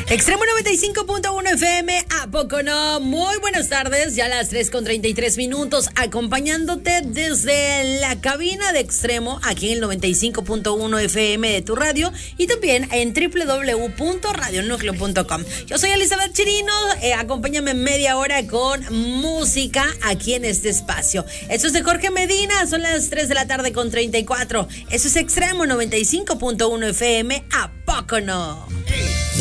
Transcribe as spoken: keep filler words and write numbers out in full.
Extremo noventa y cinco punto uno F M, ¿a poco no? Muy buenas tardes, ya a las tres con treinta y tres minutos, acompañándote desde la cabina de Extremo, aquí en el noventa y cinco punto uno F M de tu radio, y también en doble u doble u doble u punto radio núcleo punto com. Yo soy Elizabeth Chirino, eh, acompáñame media hora con música aquí en este espacio. Esto es de Jorge Medina, son las tres de la tarde con treinta y cuatro. Eso es Extremo noventa y cinco punto uno F M, ¿a poco no? Hey.